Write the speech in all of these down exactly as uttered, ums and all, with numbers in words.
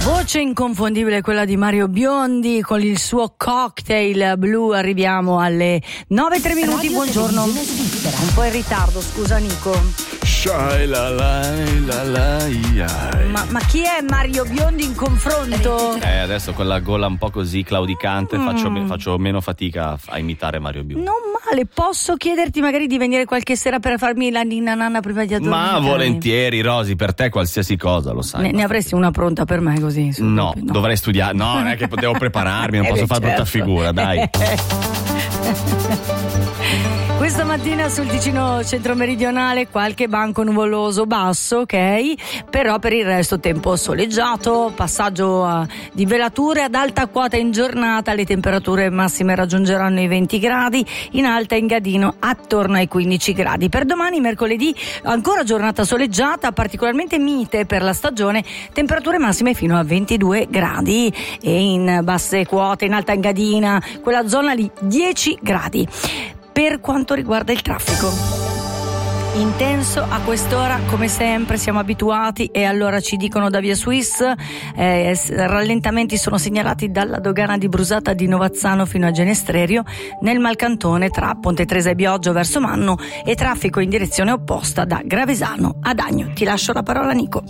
Voce inconfondibile quella di Mario Biondi con il suo Cocktail Blu. Arriviamo alle nove e tre minuti. Buongiorno. Un po' in ritardo, scusa Nico. Ma, ma chi è Mario Biondi in confronto? Eh, adesso con la gola un po' così claudicante mm. faccio, faccio meno fatica a imitare Mario Biondi. Non male, posso chiederti magari di venire qualche sera per farmi la ninna nanna prima di addormentare? Ma volentieri, Rosy, per te qualsiasi cosa, lo sai. Ne, ne avresti una pronta per me così? No, no, dovrei studiare. No, non è che devo prepararmi, non eh posso beh, fare certo. brutta figura, dai. Questa mattina sul Ticino centro-meridionale qualche banco nuvoloso basso, ok? Però per il resto tempo soleggiato, passaggio uh, di velature ad alta quota in giornata, le temperature massime raggiungeranno i venti gradi, in alta Engadino attorno ai quindici gradi. Per domani, mercoledì, ancora giornata soleggiata, particolarmente mite per la stagione, temperature massime fino a ventidue gradi e in basse quote, in alta Engadina, quella zona lì dieci gradi. Per quanto riguarda il traffico, intenso a quest'ora come sempre, siamo abituati, e allora ci dicono da Via Swiss eh, rallentamenti sono segnalati dalla dogana di Brusata di Novazzano fino a Genestrerio, nel Malcantone tra Ponte Tresa e Bioggio verso Manno, e traffico in direzione opposta da Gravesano ad Agno. Ti lascio la parola, Nico.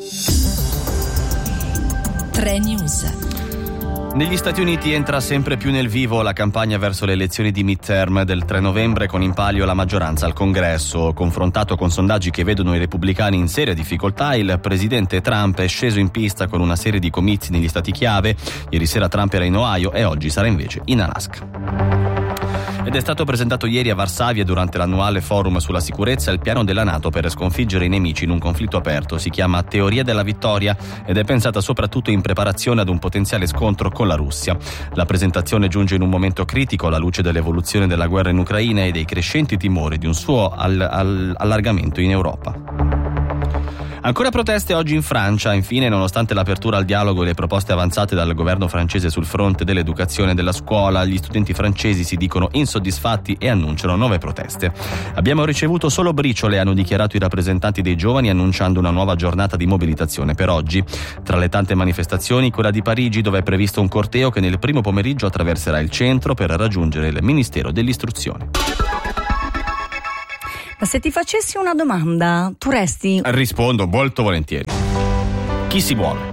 tre News. Negli Stati Uniti entra sempre più nel vivo la campagna verso le elezioni di midterm del tre novembre, con in palio la maggioranza al Congresso. Confrontato con sondaggi che vedono i repubblicani in seria difficoltà, il presidente Trump è sceso in pista con una serie di comizi negli stati chiave. Ieri sera Trump era in Ohio e oggi sarà invece in Alaska. Ed è stato presentato ieri a Varsavia durante l'annuale forum sulla sicurezza il piano della NATO per sconfiggere i nemici in un conflitto aperto. Si chiama Teoria della vittoria ed è pensata soprattutto in preparazione ad un potenziale scontro con la Russia. La presentazione giunge in un momento critico alla luce dell'evoluzione della guerra in Ucraina e dei crescenti timori di un suo all- all- allargamento in Europa. Ancora proteste oggi in Francia. Infine, nonostante l'apertura al dialogo e le proposte avanzate dal governo francese sul fronte dell'educazione e della scuola, gli studenti francesi si dicono insoddisfatti e annunciano nuove proteste. Abbiamo ricevuto solo briciole, hanno dichiarato i rappresentanti dei giovani, annunciando una nuova giornata di mobilitazione per oggi. Tra le tante manifestazioni, quella di Parigi, dove è previsto un corteo che nel primo pomeriggio attraverserà il centro per raggiungere il Ministero dell'Istruzione. Ma se ti facessi una domanda, tu resti? Rispondo molto volentieri. Chi si vuole?